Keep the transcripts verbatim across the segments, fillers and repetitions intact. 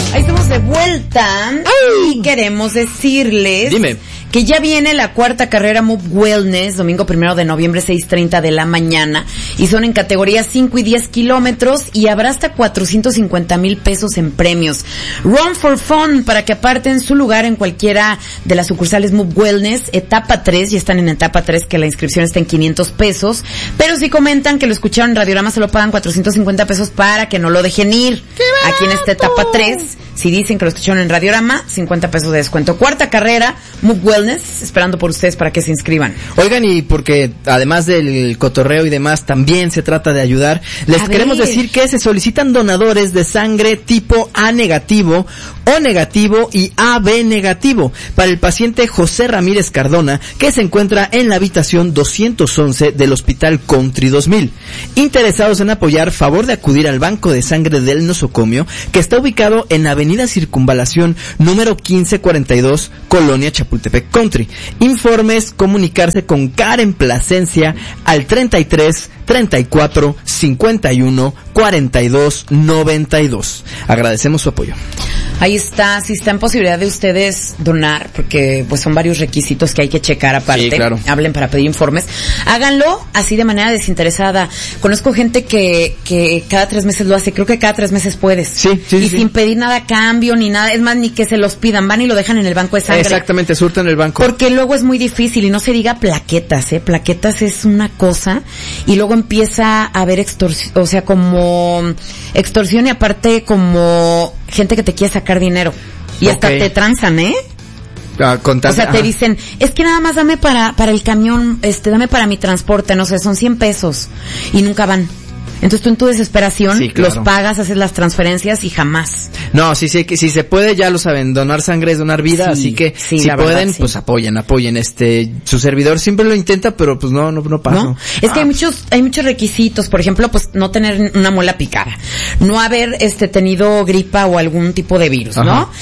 Ahí estamos de vuelta. Ay. Y queremos decirles Dime. que ya viene la cuarta carrera Move Wellness, domingo primero de noviembre, seis treinta de la mañana, y son en categorías cinco y diez kilómetros, y habrá hasta cuatrocientos cincuenta mil pesos en premios. Run for Fun, para que aparten su lugar en cualquiera de las sucursales Move Wellness, etapa tres, ya están en etapa tres, que la inscripción está en quinientos pesos, pero si comentan que lo escucharon en Radiorama, se lo pagan cuatrocientos cincuenta pesos para que no lo dejen ir. Aquí en esta etapa tres, si dicen que lo escucharon en Radiorama, cincuenta pesos de descuento. Cuarta carrera, Move Wellness, esperando por ustedes para que se inscriban. Oigan, y porque además del cotorreo y demás, también se trata de ayudar, les A queremos ver. decir que se solicitan donadores de sangre tipo A negativo, O negativo y A B negativo para el paciente José Ramírez Cardona, que se encuentra en la habitación doscientos once del Hospital Country dos mil. Interesados en apoyar, favor de acudir al Banco de Sangre del Nosocomio, que está ubicado en Avenida Circunvalación número quince cuarenta y dos, Colonia Chapultepec Country. Informes, comunicarse con Karen Plasencia al treinta y tres, treinta y cuatro, cincuenta y uno, cuarenta y dos, noventa y dos. Agradecemos su apoyo. Ahí está, si está en posibilidad de ustedes donar, porque pues son varios requisitos que hay que checar aparte. Sí, claro. Hablen para pedir informes. Háganlo así de manera desinteresada. Conozco gente que que cada tres meses lo hace. Creo que cada tres meses puedes. Sí, sí, Y sí. sin pedir nada a cambio ni nada. Es más, ni que se los pidan. Van y lo dejan en el banco de sangre. Exactamente, surten el banco. Porque luego es muy difícil, y no se diga plaquetas, ¿eh? Plaquetas es una cosa, y luego empieza a haber extorsión, o sea, como extorsión, y aparte como gente que te quiere sacar dinero. Y hasta Ok. te transan, ¿eh? Ah, con tal- O sea, te ajá. dicen, es que nada más dame para para el camión, este, dame para mi transporte, no sé, son cien pesos, y nunca van. Entonces tú en tu desesperación Sí, claro. los pagas, haces las transferencias y jamás. No, sí, sí, que si se puede, ya lo saben, donar sangre es donar vida, Sí, así que sí, si la verdad, pueden, sí. pues apoyen, apoyen. Este, su servidor siempre lo intenta, pero pues no, no, no pasa. ¿No? Es que hay muchos, hay muchos requisitos, por ejemplo, pues no tener una muela picada, no haber este tenido gripa o algún tipo de virus, ¿no? Ajá.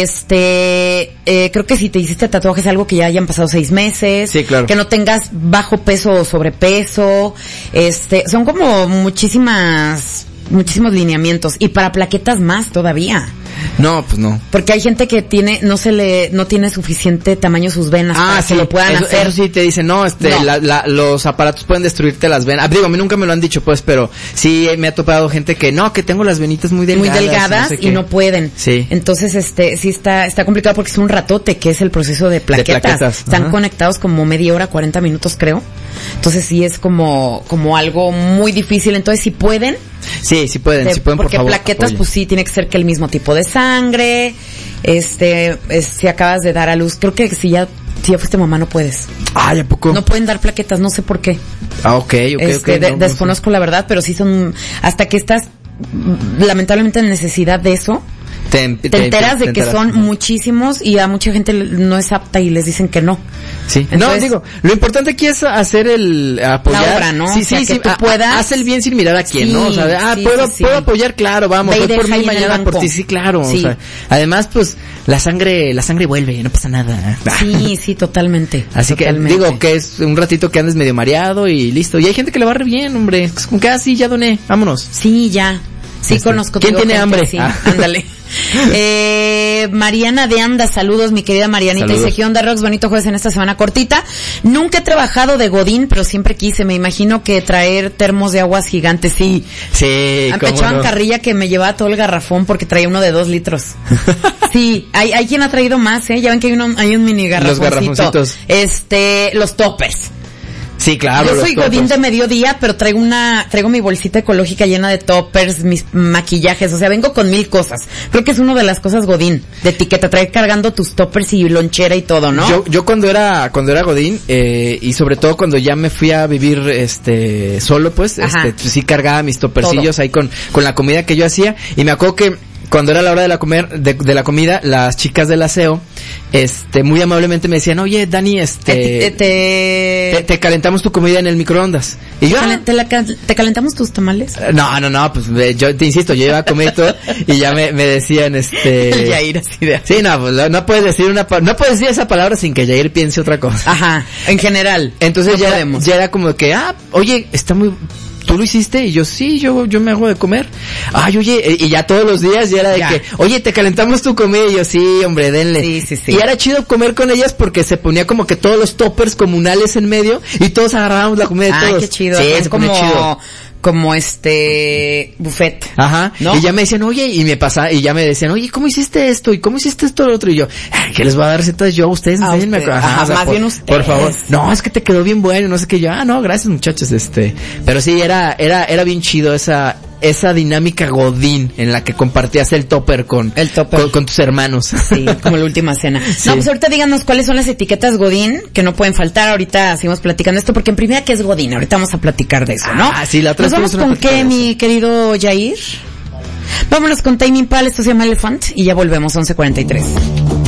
Este, eh, creo que si te hiciste tatuajes algo que ya hayan pasado seis meses, Sí, claro. que no tengas bajo peso o sobrepeso, este, son como muchísimas, muchísimos lineamientos, y para plaquetas más todavía. No, pues no. Porque hay gente que tiene, no se le, no tiene suficiente tamaño sus venas para Ah, que sí, lo puedan eso, hacer. eso sí te dicen, no, este, No. La, la, los aparatos pueden destruirte las venas. Ah, digo, a mí nunca me lo han dicho, pues, pero sí me ha topado gente que, no, que tengo las venitas muy delgadas. muy delgadas no sé y qué. no pueden. Sí. Entonces, este, sí está, está complicado porque es un ratote, que es el proceso de plaquetas. plaquetas, Están ajá. conectados como media hora, cuarenta minutos, creo. Entonces sí es como, como algo muy difícil. Entonces, si pueden, Sí, sí pueden, de- sí pueden, por porque favor. plaquetas, apoyen. pues sí, tiene que ser que el mismo tipo de sangre, este, es- si acabas de dar a luz, creo que si ya, si ya fuiste mamá no puedes. Ay, ¿a poco? No pueden dar plaquetas, no sé por qué. Ah, ok, ok, Este, ok. de- no, no sé. desconozco la verdad, pero sí son, hasta que estás mm, lamentablemente en necesidad de eso, Te, te enteras de te que enteras. son muchísimos, y a mucha gente no es apta y les dicen que no. Sí. Entonces- no, digo, lo importante aquí es hacer el apoyar. La obra, ¿no? Sí, O sea, sí, que sí. tú a- puedas- Haz el bien sin mirar a quién, Sí, ¿no? O sea, de, ah, sí, puedo, sí, sí. puedo apoyar, claro, vamos, Ve y hoy por deja mí, ahí en el mañana por banco. ti, sí, claro. Sí. O sea, además, pues, la sangre, la sangre vuelve, no pasa nada. Sí, sí, totalmente. Así que, totalmente. digo, que es un ratito que andes medio mareado y listo. Y hay gente que le va re bien, hombre. Es como que, ah, sí, ya doné, vámonos. Sí, ya. Sí, Este, conozco. ¿quién digo, tiene gente, hambre? Sí, Ah. ándale. Eh, Mariana de Anda, saludos, mi querida Marianita. Saludos. Dice, ¿qué onda, Rox? Bonito jueves en esta semana cortita. Nunca he trabajado de godín, pero siempre quise. Me imagino que traer termos de aguas gigantes, sí. Sí, Me cómo echaban no. carrilla que me llevaba todo el garrafón porque traía uno de dos litros. Sí, hay, hay quien ha traído más, ¿eh? Ya ven que hay, uno, hay un mini garrafoncito. Los garrafoncitos. Este, los toppers. Sí, claro. Yo los soy godín toppers. de mediodía, pero traigo una, traigo mi bolsita ecológica llena de toppers, mis maquillajes, o sea, vengo con mil cosas. Creo que es una de las cosas godín, de etiqueta, traer cargando tus toppers y lonchera y todo, ¿no? Yo, yo cuando era, cuando era godín, eh, y sobre todo cuando ya me fui a vivir, este, solo, pues, Ajá. este, pues sí cargaba mis topercillos ahí con, con la comida que yo hacía, y me acuerdo que cuando era la hora de la comer, de, de la comida, las chicas del aseo, este, muy amablemente me decían, oye, Dani, este, Eh, te, te, te calentamos tu comida en el microondas. Y yo, calen- te la cal- ¿te calentamos tus tamales? ah, no, no, no, pues eh, yo te insisto, yo iba a comer y todo, y ya me, me decían, este... El Yair así de... Sí, no, pues, no puedes decir una, pa- no puedes decir esa palabra sin que Yair piense otra cosa. Ajá, en general. Entonces no ya, podemos. ya era como que, ah, oye, está muy, ¿tú lo hiciste? Y yo, sí, yo yo me hago de comer. Ay, oye, y ya todos los días ya era de ya. que, oye, te calentamos tu comida. Y yo, sí, hombre, denle. Sí, sí, sí. Y era chido comer con ellas porque se ponía como que todos los toppers comunales en medio y todos agarrábamos la comida de Ay, todos. qué chido. Sí, es se como... ponía chido. como este buffet. Ajá, ¿no? Y ya me decían, oye, y me pasaba, y ya me decían, oye, ¿cómo hiciste esto? ¿Y cómo hiciste esto lo otro? Y yo, ¿qué les voy a dar recetas yo? Ustedes Ah, enséñenme. usted. Ajá, Ajá, o sea, más por, bien ustedes. por favor. No, es que te quedó bien bueno, no sé qué. Yo, ah, no, gracias muchachos, este. Pero sí, era, era, era bien chido esa, esa dinámica godín en la que compartías el topper con, el topper. con, con tus hermanos. Sí, como la última cena. Sí. No, pues ahorita díganos cuáles son las etiquetas godín que no pueden faltar. Ahorita seguimos platicando esto porque en primera, ¿qué es godín? Ahorita vamos a platicar de eso, ¿no? Ah, sí, la otra ¿Nos vamos con qué, mi querido Jair? Vámonos con Tame Impala, esto se llama Elephant y ya volvemos, once cuarenta y tres.